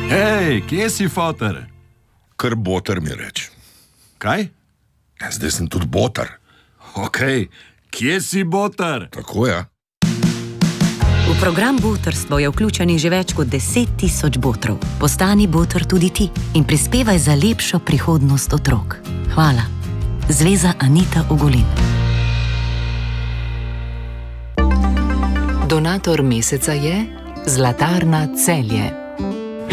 Hej, kje si, foter? Kar boter mi reč. Kaj? Ja, zdaj sem tudi boter. Ok, kje si, boter? Tako, ja. V program Botrstvo je vključenih že več kot 10 000 botrov. Postani boter tudi ti in prispevaj za lepšo prihodnost otrok. Hvala. Zveza Anita Ogulin. Donator meseca je Zlatarna Celje.